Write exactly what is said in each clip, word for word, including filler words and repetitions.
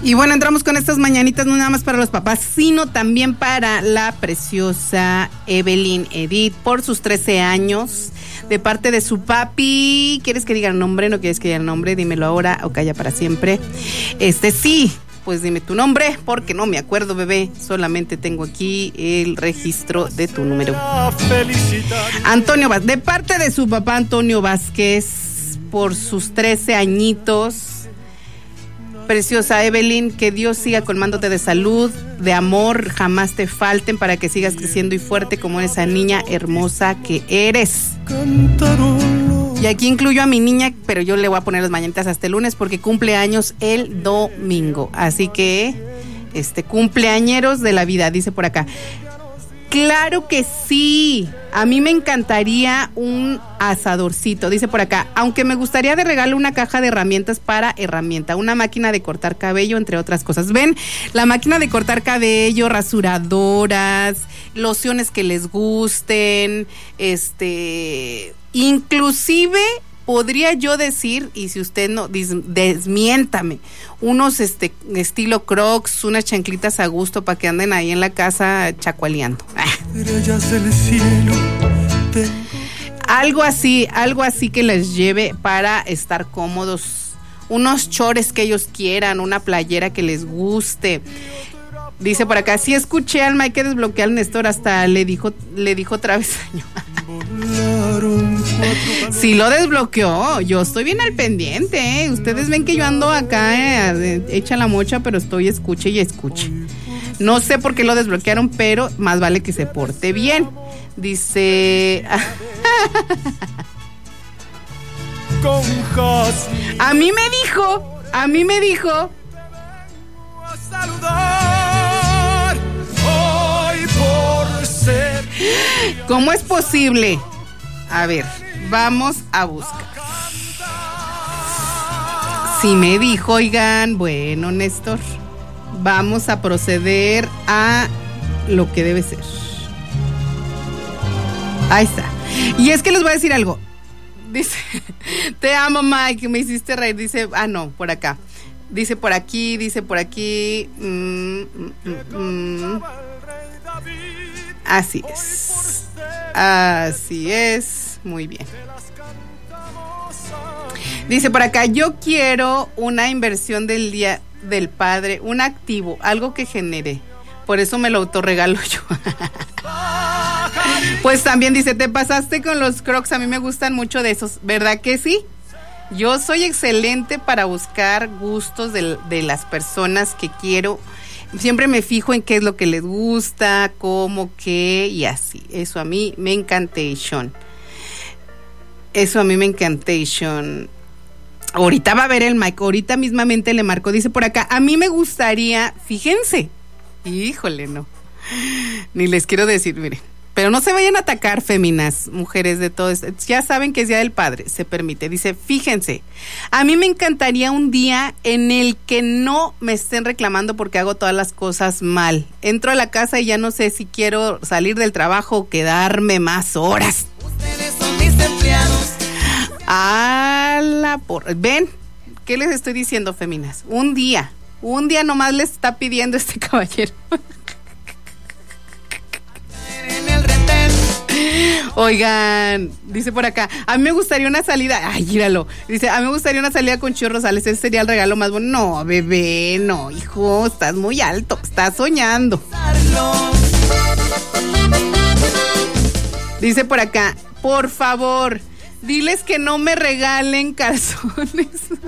Y bueno, entramos con estas mañanitas no nada más para los papás, sino también para la preciosa Evelyn Edith por sus trece años, de parte de su papi. ¿Quieres que diga el nombre? ¿No quieres que diga el nombre? Dímelo ahora o calla para siempre. Este sí, pues dime tu nombre, porque no me acuerdo, bebé. Solamente tengo aquí el registro de tu número. Antonio Vázquez, de parte de su papá Antonio Vázquez, por sus trece añitos. Preciosa Evelyn, que Dios siga colmándote de salud, de amor, jamás te falten para que sigas creciendo y fuerte como esa niña hermosa que eres. Y aquí incluyo a mi niña, pero yo le voy a poner las mañanitas hasta el lunes porque cumple años el domingo. Así que, este, cumpleañeros de la vida, dice por acá. Claro que sí, a mí me encantaría un asadorcito, dice por acá, aunque me gustaría de regalo una caja de herramientas para herramienta, una máquina de cortar cabello, entre otras cosas. Ven, la máquina de cortar cabello, rasuradoras, lociones que les gusten, este, inclusive podría yo decir, y si usted no, des, desmiéntame, unos este estilo Crocs, unas chanclitas a gusto para que anden ahí en la casa chacualeando. Ah. Algo así, algo así que les lleve para estar cómodos. Unos chores que ellos quieran, una playera que les guste. Dice por acá, sí escuché al Mike que desbloquear al Néstor, hasta le dijo, le dijo travesaño. Sí lo desbloqueó, yo estoy bien al pendiente, ¿eh? Ustedes ven que yo ando acá eh, hecha la mocha, pero estoy escuche y escuche. No sé por qué lo desbloquearon, pero más vale que se porte bien. Dice... A mí me dijo, a mí me dijo... ¿Cómo es posible? A ver, vamos a buscar. Sí me dijo, oigan, bueno, Néstor, vamos a proceder a lo que debe ser. Ahí está. Y es que les voy a decir algo. Dice, te amo, Mike, me hiciste reír. Dice, ah, no, por acá. Dice por aquí, dice por aquí. Mm, mm, mm. Así es. Así es. Muy bien. Dice por acá, yo quiero una inversión del Día del Padre, un activo, algo que genere. Por eso me lo autorregalo yo. Pues también dice, te pasaste con los Crocs, a mí me gustan mucho de esos. ¿Verdad que sí? Yo soy excelente para buscar gustos de, de las personas que quiero. Siempre me fijo en qué es lo que les gusta, cómo, qué y así. Eso a mí me encantation. Eso a mí me encantation. Ahorita va a ver el Mike, ahorita mismamente le marco. Dice por acá, a mí me gustaría, fíjense, híjole, no. Ni les quiero decir, miren. Pero no se vayan a atacar, féminas, mujeres de todo esto. Ya saben que es Día del Padre, se permite. Dice, fíjense, a mí me encantaría un día en el que no me estén reclamando porque hago todas las cosas mal. Entro a la casa y ya no sé si quiero salir del trabajo o quedarme más horas. Ustedes son mis empleados. A la por... ¿Ven? ¿Qué les estoy diciendo, féminas? Un día, un día nomás les está pidiendo este caballero. Oigan, dice por acá, a mí me gustaría una salida, ay, gíralo, dice, a mí me gustaría una salida con Chio Rosales, ese sería el regalo más bueno. No, bebé, no, hijo, estás muy alto, estás soñando. Dice por acá, por favor, diles que no me regalen calzones.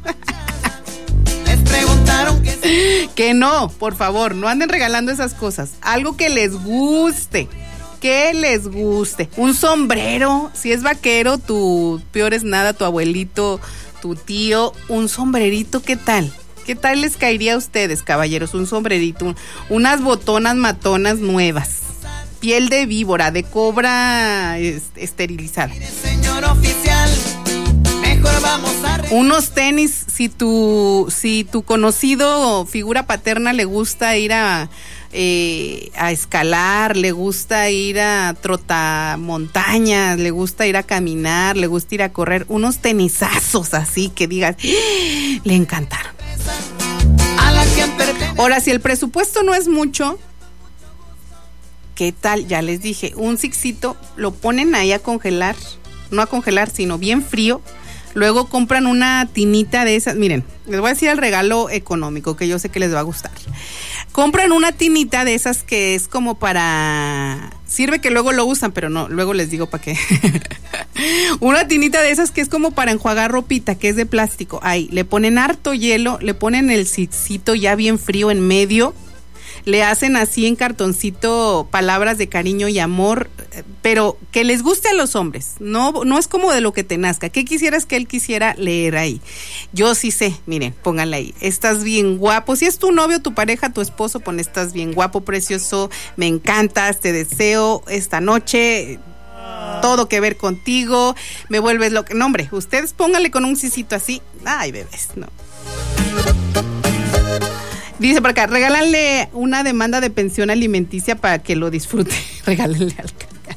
Les preguntaron que sí. Que no, por favor, no anden regalando esas cosas, algo que les guste. Que les guste. Un sombrero, si es vaquero, tu peor es nada, tu abuelito, tu tío, un sombrerito, ¿qué tal? ¿Qué tal les caería a ustedes, caballeros? Un sombrerito, un, unas botonas matonas nuevas, piel de víbora, de cobra es, esterilizada. Señor oficial, mejor vamos a re- unos tenis, si tu, si tu conocido figura paterna le gusta ir a Eh, a escalar, le gusta ir a trotamontañas, le gusta ir a caminar, le gusta ir a correr, unos tenisazos así que digas, ¡ah! Le encantaron. A la que Ahora, si el presupuesto no es mucho, ¿qué tal? Ya les dije, un sixito lo ponen ahí a congelar, no a congelar, sino bien frío. Luego compran una tinita de esas, miren, les voy a decir el regalo económico que yo sé que les va a gustar. Compran una tinita de esas que es como para, sirve que luego lo usan, pero no, luego les digo para qué. Una tinita de esas que es como para enjuagar ropita, que es de plástico. Ahí, le ponen harto hielo, le ponen el sixito ya bien frío en medio. Le hacen así en cartoncito palabras de cariño y amor, pero que les guste a los hombres, no, no es como de lo que te nazca. ¿Qué quisieras que él quisiera leer ahí? Yo sí sé, miren, pónganle ahí, estás bien guapo, si es tu novio, tu pareja, tu esposo, pon estás bien guapo, precioso, me encantas, te deseo esta noche, todo que ver contigo, me vuelves loca. No, hombre, ustedes pónganle con un sisito así, ay bebés, no. Dice por acá, regálanle una demanda de pensión alimenticia para que lo disfrute. Regálenle al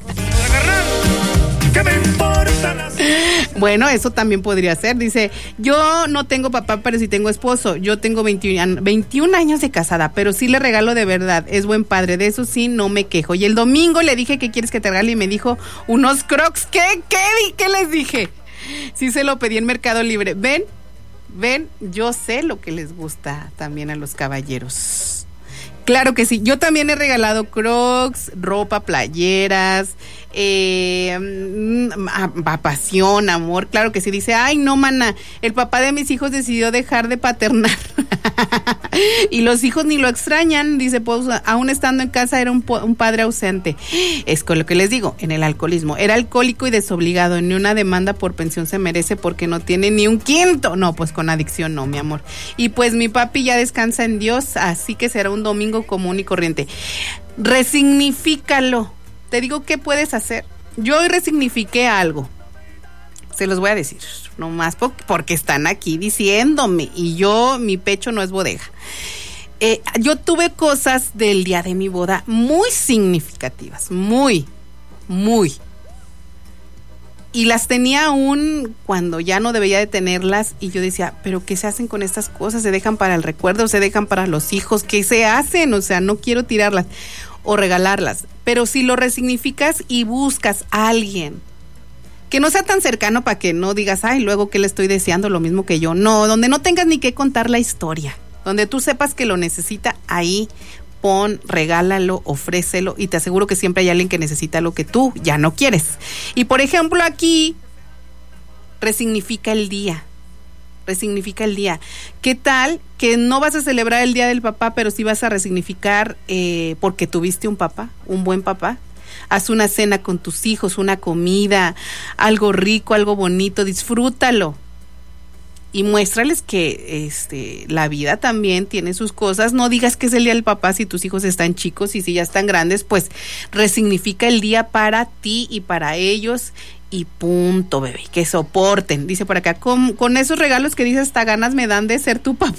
¿Qué me importa las... Bueno, eso también podría ser. Dice, yo no tengo papá, pero sí tengo esposo. Yo tengo veintiún años de casada, pero sí le regalo de verdad. Es buen padre, de eso sí no me quejo. Y el domingo le dije, ¿qué quieres que te regale? Y me dijo, unos Crocs. ¿Qué? ¿Qué? ¿Qué les dije? Sí se lo pedí en Mercado Libre. ¿Ven? Ven, yo sé lo que les gusta también a los caballeros. Claro que sí, yo también he regalado Crocs, ropa, playeras, eh, pasión, amor, claro que sí. Dice, ay no mana, el papá de mis hijos decidió dejar de paternar y los hijos ni lo extrañan. Dice, pues aún estando en casa era un, un padre ausente. Es con lo que les digo, en el alcoholismo, era alcohólico y desobligado, ni una demanda por pensión se merece porque no tiene ni un quinto. No, pues con adicción no, mi amor. Y pues mi papi ya descansa en Dios, así que será un domingo común y corriente. Resignifícalo. Te digo, ¿qué puedes hacer? Yo hoy resignifiqué algo. Se los voy a decir, nomás porque están aquí diciéndome y yo, mi pecho no es bodega. Eh, yo tuve cosas del día de mi boda muy significativas, muy, muy. Y las tenía aún cuando ya no debía de tenerlas y yo decía, pero ¿qué se hacen con estas cosas? ¿Se dejan para el recuerdo? ¿Se dejan para los hijos? ¿Qué se hacen? O sea, no quiero tirarlas o regalarlas. Pero si lo resignificas y buscas a alguien que no sea tan cercano para que no digas, ay, luego que le estoy deseando lo mismo que yo. No, donde no tengas ni que contar la historia, donde tú sepas que lo necesita, ahí pon, regálalo, ofrécelo y te aseguro que siempre hay alguien que necesita lo que tú ya no quieres. Y por ejemplo aquí, resignifica el día, resignifica el día. ¿Qué tal que no vas a celebrar el día del papá, pero sí vas a resignificar eh, porque tuviste un papá, un buen papá? Haz una cena con tus hijos, una comida, algo rico, algo bonito, disfrútalo. Y muéstrales que este la vida también tiene sus cosas. No digas que es el día del papá si tus hijos están chicos y si ya están grandes, pues resignifica el día para ti y para ellos y punto, bebé, que soporten. Dice por acá, con, con esos regalos que dices, hasta ganas me dan de ser tu papá.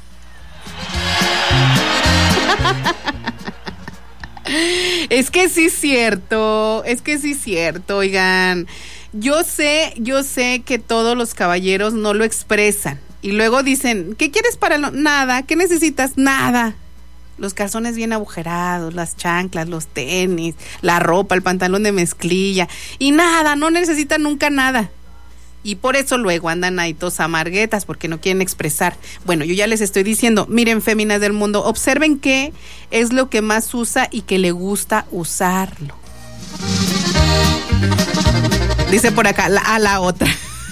Es que sí es cierto, es que sí es cierto, oigan. Yo sé, yo sé que todos los caballeros no lo expresan y luego dicen, ¿qué quieres para lo? Nada, ¿qué necesitas? Nada. Los calzones bien agujerados, las chanclas, los tenis, la ropa, el pantalón de mezclilla y nada, no necesitan nunca nada. Y por eso luego andan ahí todos amarguetas porque no quieren expresar. Bueno, yo ya les estoy diciendo, miren, féminas del mundo, observen qué es lo que más usa y que le gusta usarlo. Dice por acá, la, a la otra.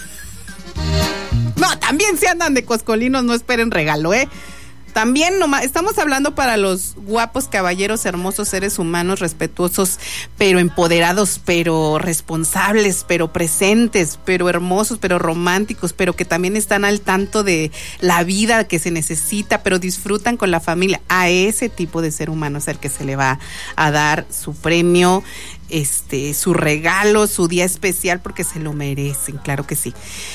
No, también si andan de coscolinos, no esperen regalo, ¿eh? También nomás, estamos hablando para los guapos caballeros, hermosos seres humanos, respetuosos, pero empoderados, pero responsables, pero presentes, pero hermosos, pero románticos, pero que también están al tanto de la vida que se necesita, pero disfrutan con la familia. A ese tipo de ser humano es el que se le va a dar su premio, este, su regalo, su día especial, porque se lo merecen, claro que sí.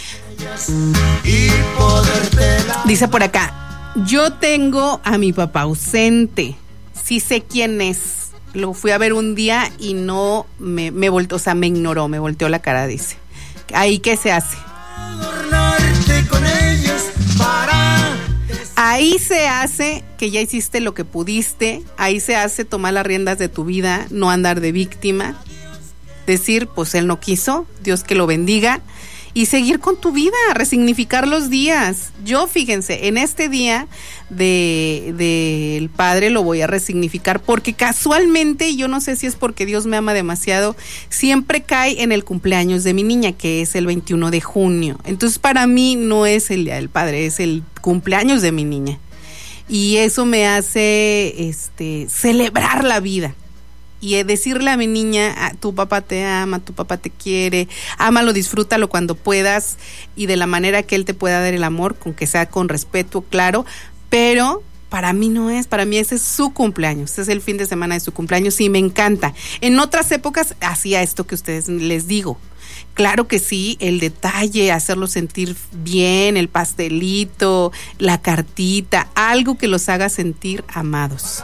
Dice por acá, yo tengo a mi papá ausente, sí sé quién es, lo fui a ver un día y no me, me volteó, o sea, me ignoró, me volteó la cara, dice. ¿Ahí qué se hace? ahí se hace que ya hiciste lo que pudiste, ahí se hace tomar las riendas de tu vida, no andar de víctima, decir, pues él no quiso, Dios que lo bendiga, y seguir con tu vida, resignificar los días. Yo, fíjense, en este día de del padre lo voy a resignificar porque casualmente, yo no sé si es porque Dios me ama demasiado, siempre cae en el cumpleaños de mi niña, que es el veintiuno de junio. Entonces, para mí no es el día del padre, es el cumpleaños de mi niña. Y eso me hace este celebrar la vida. Y decirle a mi niña, ah, tu papá te ama, tu papá te quiere, ámalo, disfrútalo cuando puedas y de la manera que él te pueda dar el amor, con que sea con respeto, claro, pero para mí no es, para mí ese es su cumpleaños, ese es el fin de semana de su cumpleaños y me encanta. En otras épocas hacía esto que ustedes les digo. Claro que sí, el detalle, hacerlo sentir bien, el pastelito, la cartita, algo que los haga sentir amados.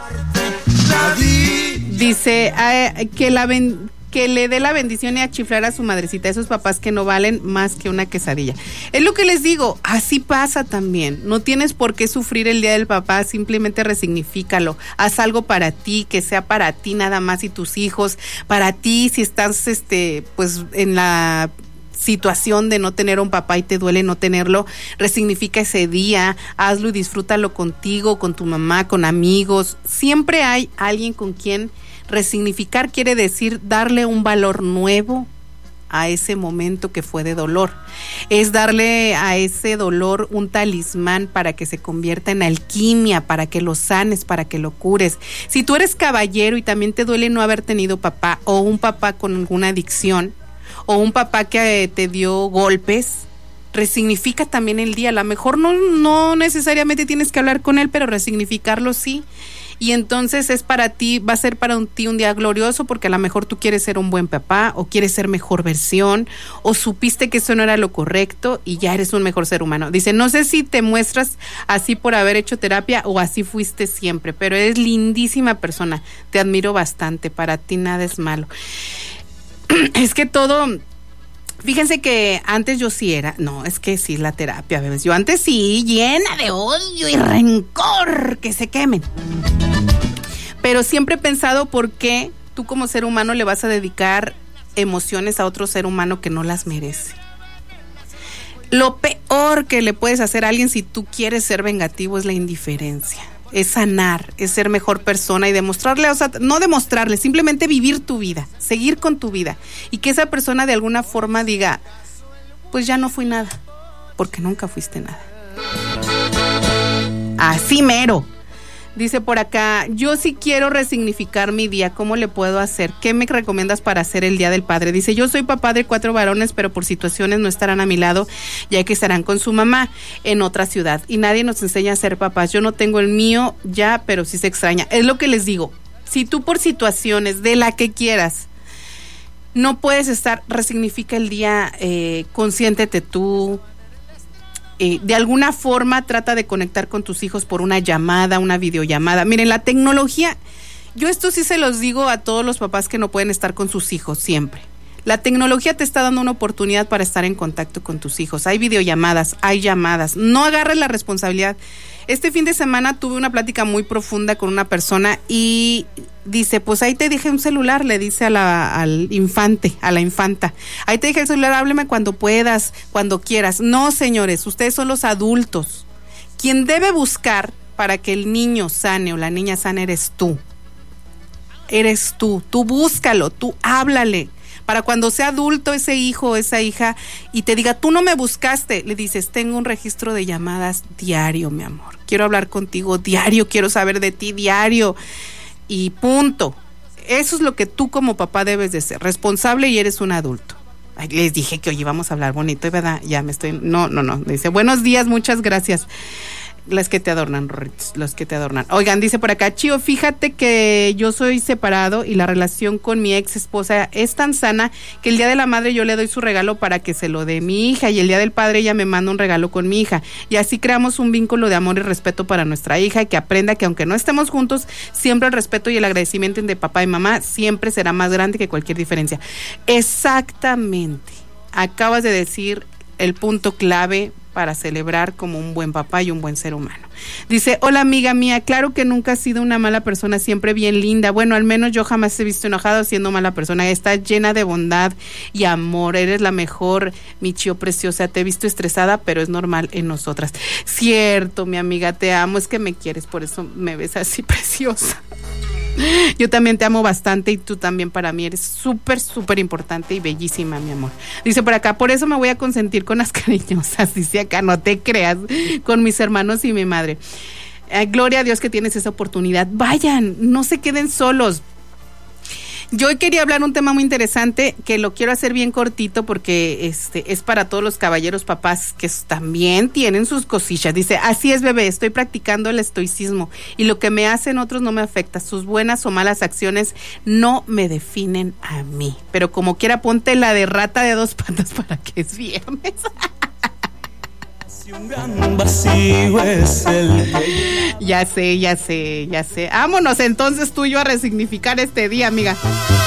Dice eh, que la ben, que le dé la bendición y a chiflar a su madrecita, esos papás que no valen más que una quesadilla. Es lo que les digo, así pasa también. No tienes por qué sufrir el día del papá, simplemente resignifícalo. Haz algo para ti, que sea para ti nada más y tus hijos, para ti si estás este pues en la situación de no tener un papá y te duele no tenerlo, resignifica ese día, hazlo y disfrútalo contigo, con tu mamá, con amigos. Siempre hay alguien con quien resignificar, quiere decir darle un valor nuevo a ese momento que fue de dolor. Es darle a ese dolor un talismán para que se convierta en alquimia, para que lo sanes, para que lo cures. Si tú eres caballero y también te duele no haber tenido papá o un papá con alguna adicción, o un papá que te dio golpes, resignifica también el día. A lo mejor no, no necesariamente tienes que hablar con él, pero resignificarlo sí. Y entonces es para ti, va a ser para un, ti un día glorioso, porque a lo mejor tú quieres ser un buen papá, o quieres ser mejor versión, o supiste que eso no era lo correcto y ya eres un mejor ser humano. Dice, no sé si te muestras así por haber hecho terapia o así fuiste siempre, pero eres lindísima persona, te admiro bastante, para ti nada es malo. Es que todo, fíjense que antes yo sí era, no, es que sí es la terapia, bebés. Yo antes sí, llena de odio y rencor, que se quemen. Pero siempre he pensado por qué tú como ser humano le vas a dedicar emociones a otro ser humano que no las merece. Lo peor que le puedes hacer a alguien si tú quieres ser vengativo es la indiferencia. Es sanar, es ser mejor persona y demostrarle, o sea, no demostrarle, simplemente vivir tu vida, seguir con tu vida y que esa persona de alguna forma diga, pues ya no fui nada, porque nunca fuiste nada. Así mero. Dice por acá, yo sí quiero resignificar mi día, ¿cómo le puedo hacer? ¿Qué me recomiendas para hacer el Día del Padre? Dice, yo soy papá de cuatro varones, pero por situaciones no estarán a mi lado, ya que estarán con su mamá en otra ciudad. Y nadie nos enseña a ser papás. Yo no tengo el mío ya, pero sí se extraña. Es lo que les digo, si tú por situaciones de la que quieras, no puedes estar, resignifica el día, eh, consiéntete tú. Eh, de alguna forma trata de conectar con tus hijos por una llamada, una videollamada. Miren, la tecnología, yo esto sí se los digo a todos los papás que no pueden estar con sus hijos siempre. La tecnología te está dando una oportunidad para estar en contacto con tus hijos. Hay videollamadas, hay llamadas. No agarres la responsabilidad. Este fin de semana tuve una plática muy profunda con una persona y dice, pues ahí te dejé un celular, le dice a la, al infante, a la infanta. Ahí te dejé el celular, hábleme cuando puedas, cuando quieras. No, señores, ustedes son los adultos. Quien debe buscar para que el niño sane o la niña sane eres tú. Eres tú. Tú búscalo, tú háblale. Para cuando sea adulto ese hijo o esa hija y te diga, tú no me buscaste, le dices, tengo un registro de llamadas diario, mi amor. Quiero hablar contigo diario, quiero saber de ti diario. Y punto. Eso es lo que tú como papá debes de ser, responsable y eres un adulto. Ay, les dije que hoy íbamos a hablar bonito, ¿verdad? Ya me estoy... No, no, no. Dice, buenos días, muchas gracias. Las que te adornan, Rorritos, los que te adornan. Oigan, dice por acá, Chío, fíjate que yo soy separado y la relación con mi ex esposa es tan sana que el día de la madre yo le doy su regalo para que se lo dé mi hija y el día del padre ella me manda un regalo con mi hija y así creamos un vínculo de amor y respeto para nuestra hija, que aprenda que aunque no estemos juntos, siempre el respeto y el agradecimiento de papá y mamá siempre será más grande que cualquier diferencia. Exactamente. Acabas de decir el punto clave para celebrar como un buen papá y un buen ser humano. Dice, hola amiga mía, claro que nunca has sido una mala persona, siempre bien linda. Bueno, al menos yo jamás te he visto enojado siendo mala persona. Estás llena de bondad y amor, eres la mejor, mi Chio preciosa. Te he visto estresada, pero es normal en nosotras. Cierto, mi amiga, te amo, es que me quieres, por eso me ves así preciosa. Yo también te amo bastante y tú también para mí eres súper, súper importante y bellísima, mi amor. Dice por acá, por eso me voy a consentir con las cariñosas. Dice acá, no te creas, con mis hermanos y mi madre. Eh, gloria a Dios que tienes esa oportunidad. Vayan, no se queden solos. Yo hoy quería hablar un tema muy interesante que lo quiero hacer bien cortito porque este es para todos los caballeros papás que también tienen sus cosillas. Dice, así es bebé, estoy practicando el estoicismo y lo que me hacen otros no me afecta. Sus buenas o malas acciones no me definen a mí. Pero como quiera ponte la de rata de dos patas para que es viernes. Un gran vacío es el que... Ya sé, ya sé, ya sé. Vámonos entonces tú y yo a resignificar este día, amiga.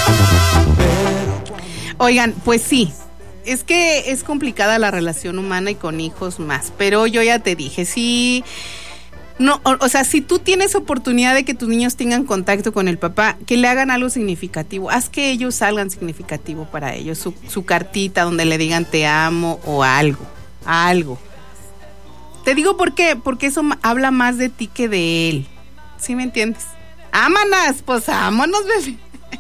Oigan, pues sí, es que es complicada la relación humana y con hijos más, pero yo ya te dije, sí... No, o, o sea, si tú tienes oportunidad de que tus niños tengan contacto con el papá, que le hagan algo significativo, haz que ellos salgan significativo para ellos, su, su cartita donde le digan te amo o algo, algo. Te digo por qué, porque eso habla más de ti que de él. ¿Sí me entiendes? ¡Ámanas! Pues vámonos, bebé.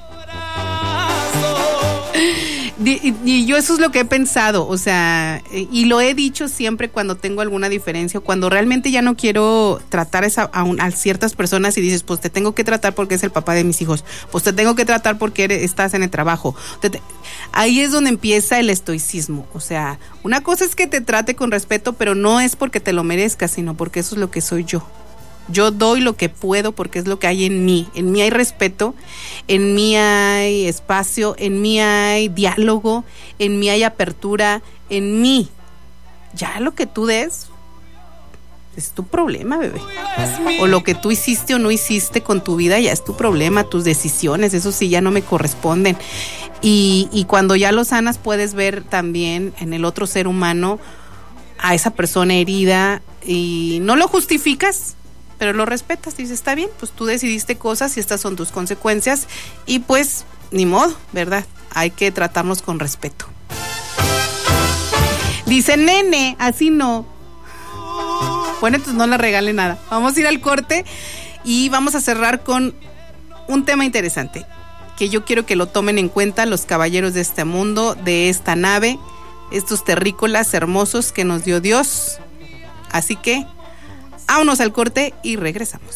Y, y yo eso es lo que he pensado, o sea, y lo he dicho siempre cuando tengo alguna diferencia, cuando realmente ya no quiero tratar esa, a, un, a ciertas personas y dices, pues te tengo que tratar porque es el papá de mis hijos, pues te tengo que tratar porque eres, estás en el trabajo. Te, te, ahí es donde empieza el estoicismo, o sea, una cosa es que te trate con respeto, pero no es porque te lo merezcas, sino porque eso es lo que soy yo. Yo doy lo que puedo porque es lo que hay en mí. En mí hay respeto, en mí hay espacio, en mí hay diálogo, en mí hay apertura, en mí. Ya lo que tú des es tu problema, bebé. O lo que tú hiciste o no hiciste con tu vida ya es tu problema, tus decisiones, eso sí ya no me corresponden. Y, y cuando ya lo sanas puedes ver también en el otro ser humano a esa persona herida y no lo justificas, pero lo respetas, dices, está bien, pues tú decidiste cosas y estas son tus consecuencias y pues ni modo, ¿verdad? Hay que tratarnos con respeto. Dice, nene, así no. Bueno, entonces no le regale nada. Vamos a ir al corte y vamos a cerrar con un tema interesante que yo quiero que lo tomen en cuenta los caballeros de este mundo, de esta nave, estos terrícolas hermosos que nos dio Dios. Así que vámonos al corte y regresamos.